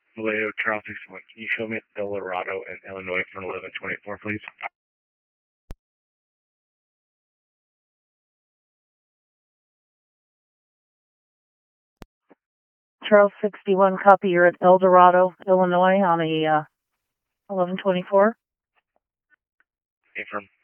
Vallejo, Charles 61. Can you show me El Dorado in Illinois for 1124, please? Charles 61, copy. You're at El Dorado, Illinois on a 1124. Affirm.